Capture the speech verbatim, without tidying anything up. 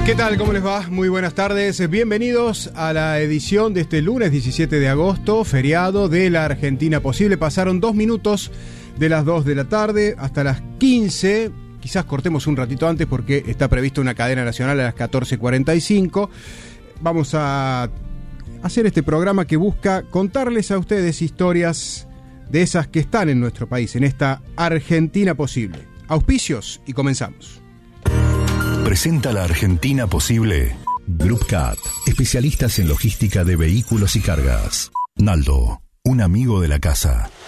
¿Qué tal? ¿Cómo les va? Muy buenas tardes. Bienvenidos a la edición de este lunes diecisiete de agosto, feriado de la Argentina Posible. Pasaron dos minutos de las dos de la tarde hasta las quince. Quizás cortemos un ratito antes porque está prevista una cadena nacional a las catorce cuarenta y cinco. Vamos a hacer este programa que busca contarles a ustedes historias de esas que están en nuestro país, en esta Argentina Posible. Auspicios y comenzamos. Presenta la Argentina Posible. Group Cat, especialistas en logística de vehículos y cargas. Naldo, un amigo de la casa.